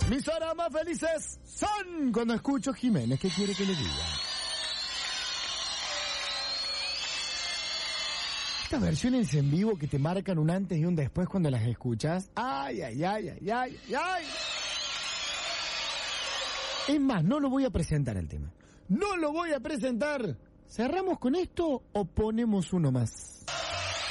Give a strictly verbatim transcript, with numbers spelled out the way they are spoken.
Mis horas más felices son cuando escucho Jiménez. ¿Qué quiere que le diga? Estas versiones en vivo que te marcan un antes y un después cuando las escuchas. Ay, ay, ay, ay, ay, ay. Es más, no lo voy a presentar el tema. No lo voy a presentar. ¿Cerramos con esto o ponemos uno más?